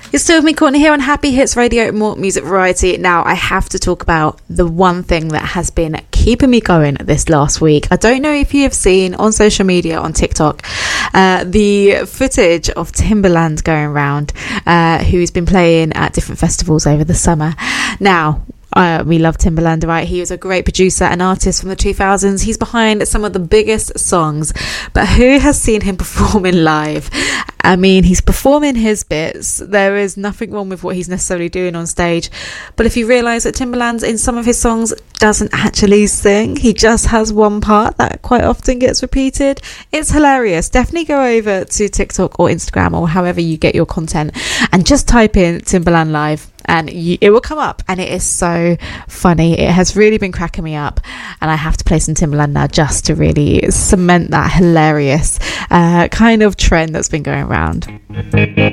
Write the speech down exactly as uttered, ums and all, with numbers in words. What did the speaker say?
You're still with me, Courtney, here on Happy Hits Radio, more music variety. Now, I have to talk about the one thing that has been keeping me going this last week. I don't know if you have seen on social media, on TikTok, uh, the footage of Timbaland going around, uh, who's been playing at different festivals over the summer. Now, Uh, we love Timbaland, right? He was a great producer and artist from the two thousands. He's behind some of the biggest songs, but who has seen him performing live? I mean, he's performing his bits. There is nothing wrong with what he's necessarily doing on stage. But if you realise that Timbaland in some of his songs doesn't actually sing, he just has one part that quite often gets repeated. It's hilarious. Definitely go over to TikTok or Instagram or however you get your content and just type in Timbaland live. And you, it will come up, and it is so funny. It has really been cracking me up, and I have to play some Timbaland now just to really cement that hilarious uh, kind of trend that's been going around.